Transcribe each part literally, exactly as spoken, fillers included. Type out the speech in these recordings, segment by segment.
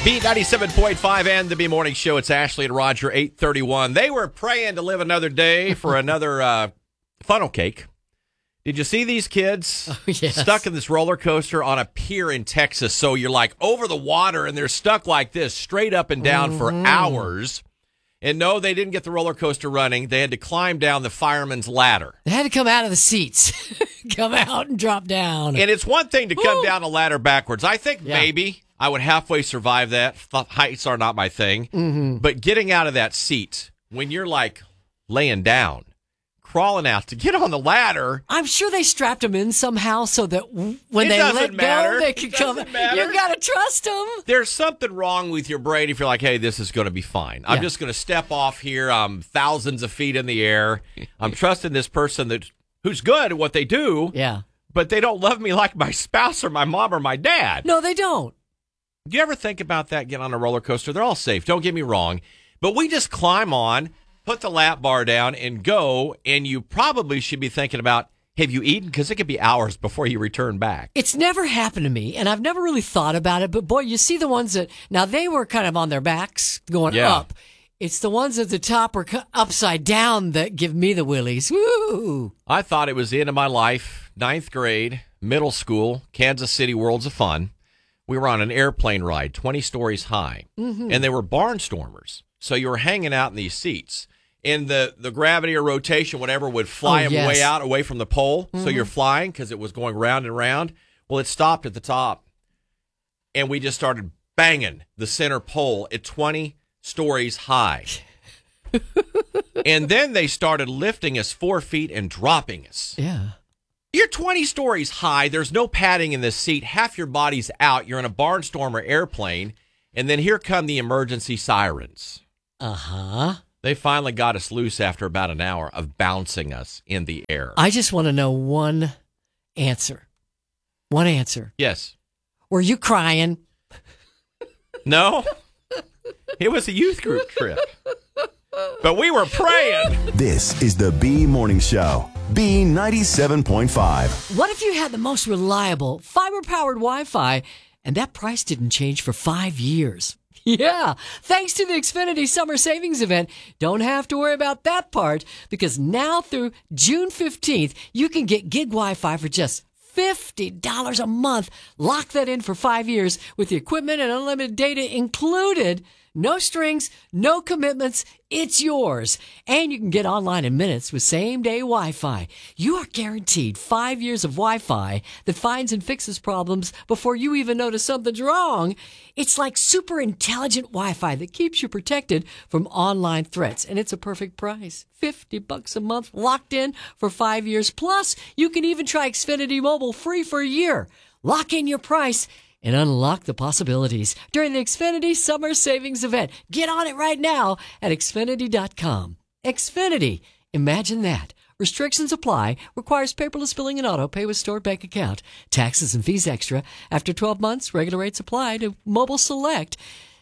B ninety-seven point five and the B Morning Show. It's Ashley and Roger, eight thirty-one. They were praying to live another day for another uh, funnel cake. Did you see these kids oh, yes. stuck in this roller coaster on a pier in Texas? So you're like over the water and they're stuck like this, straight up and down mm-hmm. for hours. And no, they didn't get the roller coaster running. They had to climb down the fireman's ladder. They had to come out of the seats, come out and drop down. And it's one thing to come Woo! down a ladder backwards. I think yeah. maybe I would halfway survive that. Heights are not my thing. Mm-hmm. But getting out of that seat when you're like laying down, crawling out to get on the ladder. I'm sure they strapped them in somehow so that when it they let matter. go, they could it come. Matter. You got to trust them. There's something wrong with your brain if you're like, hey, this is going to be fine. I'm yeah. just going to step off here. I'm thousands of feet in the air. I'm trusting this person that who's good at what they do. Yeah. But they don't love me like my spouse or my mom or my dad. No, they don't. Do you ever think about that, getting on a roller coaster? They're all safe. Don't get me wrong. But we just climb on, put the lap bar down, and go, and you probably should be thinking about, have you eaten? Because it could be hours before you return back. It's never happened to me, and I've never really thought about it, but boy, you see the ones that, now they were kind of on their backs going yeah. up. It's the ones at the top are upside down that give me the willies. Woo! I thought it was the end of my life, ninth grade, middle school, Kansas City Worlds of Fun. We were on an airplane ride, twenty stories high, mm-hmm. and they were barnstormers. So you were hanging out in these seats. And the, the gravity or rotation, whatever, would fly oh, them yes. way out away from the pole. Mm-hmm. So you're flying because it was going round and round. Well, it stopped at the top. And we just started banging the center pole at twenty stories high. And then they started lifting us four feet and dropping us. Yeah. You're twenty stories high. There's no padding in this seat. Half your body's out. You're in a barnstormer airplane. And then here come the emergency sirens. Uh-huh. They finally got us loose after about an hour of bouncing us in the air. I just want to know one answer. One answer. Yes. Were you crying? No. It was a youth group trip. But we were praying. This is the B Morning Show. B ninety-seven point five. What if you had the most reliable fiber-powered Wi-Fi and that price didn't change for five years? Yeah, thanks to the Xfinity Summer Savings Event, don't have to worry about that part because now through June fifteenth, you can get gig Wi-Fi for just fifty dollars a month. Lock that in for five years with the equipment and unlimited data included. No strings, no commitments. It's yours. And you can get online in minutes with same-day Wi-Fi. You are guaranteed five years of Wi-Fi that finds and fixes problems before you even notice something's wrong. It's like super intelligent Wi-Fi that keeps you protected from online threats. And it's a perfect price. fifty bucks a month locked in for five years. Plus, you can even try Xfinity Mobile free for a year. Lock in your price and unlock the possibilities during the Xfinity Summer Savings Event. Get on it right now at Xfinity dot com. Xfinity. Imagine that. Restrictions apply. Requires paperless billing and auto pay with stored bank account. Taxes and fees extra. After twelve months, regular rates apply to Mobile Select.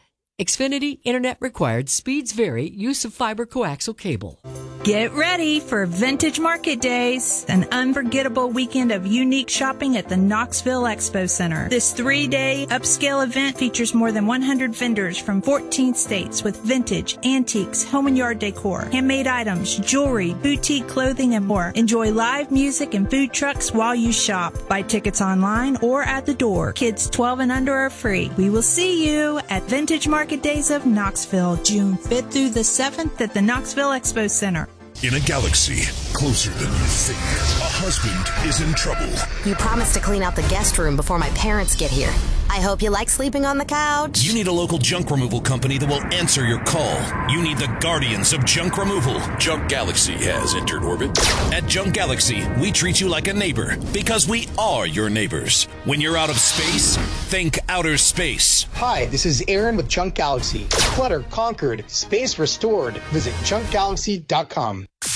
Xfinity Internet required. Speeds vary. Use of fiber coaxial cable. Get ready for Vintage Market Days, an unforgettable weekend of unique shopping at the Knoxville Expo Center. This three-day upscale event features more than one hundred vendors from fourteen states with vintage, antiques, home and yard decor, handmade items, jewelry, boutique clothing, and more. Enjoy live music and food trucks while you shop. Buy tickets online or at the door. Kids twelve and under are free. We will see you at Vintage Market Days of Knoxville, June fifth through the seventh at the Knoxville Expo Center. In a galaxy closer than you think, a husband is in trouble. You promised to clean out the guest room before my parents get here. I hope you like sleeping on the couch. You need a local junk removal company that will answer your call. You need the guardians of junk removal. Junk Galaxy has entered orbit. At Junk Galaxy, we treat you like a neighbor because we are your neighbors. When you're out of space, think outer space. Hi, this is Aaron with Junk Galaxy. Clutter conquered, space restored. Visit junk galaxy dot com.